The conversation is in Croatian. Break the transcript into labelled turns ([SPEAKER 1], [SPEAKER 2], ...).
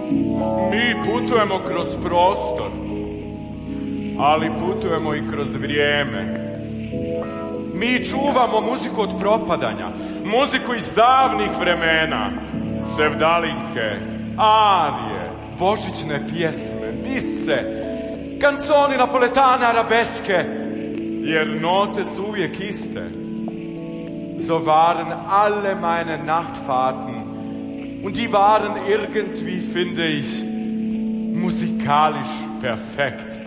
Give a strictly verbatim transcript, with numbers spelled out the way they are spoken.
[SPEAKER 1] Mi putujemo kroz prostor, ali putujemo i kroz vrijeme. Mi čuvamo muziku od propadanja, muziku iz davnih vremena, sevdalinke, arije, božićne pjesme, mise, canzoni napoletane, arabeske, jer note su uvijek iste. So waren alle meine Nachtfahrten und die waren irgendwie, finde ich, musikalisch perfekt.